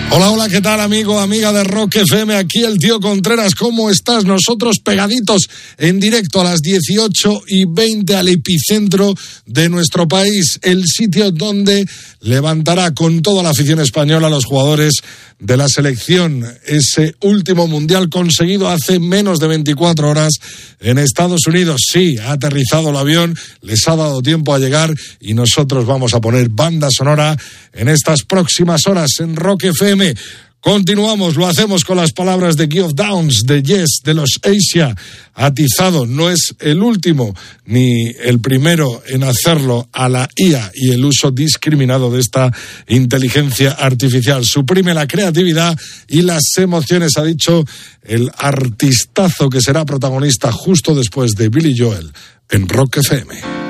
Hola, hola, ¿qué tal, amigo, amiga de Rock FM? Aquí el tío Contreras, ¿cómo estás? Nosotros pegaditos en directo a las 18:20 al epicentro de nuestro país, el sitio donde levantará con toda la afición española a los jugadores de la selección. Ese último mundial conseguido hace menos de 24 horas en Estados Unidos. Sí, ha aterrizado el avión, les ha dado tiempo a llegar y nosotros vamos a poner banda sonora en estas próximas horas en Rock FM. Continuamos, lo hacemos con las palabras de Geoff Downes, de Yes, de los Asia. Atizado, no es el último ni el primero en hacerlo a la IA y el uso discriminado de esta inteligencia artificial. Suprime la creatividad y las emociones, ha dicho el artistazo que será protagonista justo después de Billy Joel en Rock FM.